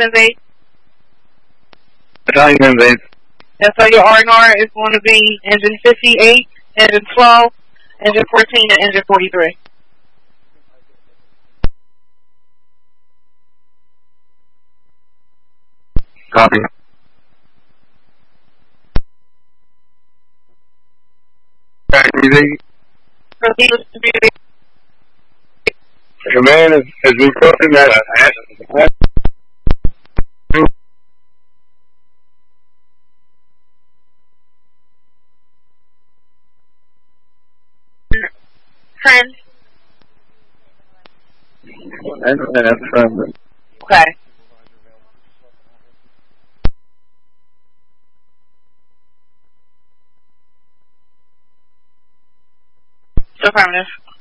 invade? Battalion invade. And so your R&R is going to be engine 58, engine 12, engine 14, and engine 43. Copy. Anything? Proceed with distributing. Command is requesting that. Friend. That's friend. Okay. Affirmative.